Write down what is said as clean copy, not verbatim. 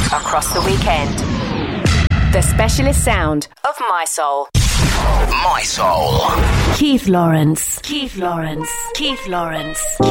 across the weekend. The specialist sound of My Soul. My Soul. Keith Lawrence. Keith Lawrence. Keith Lawrence.